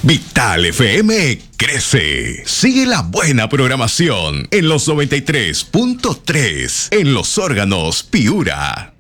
Vital FM crece. Sigue la buena programación en los 93.3 en los órganos Piura.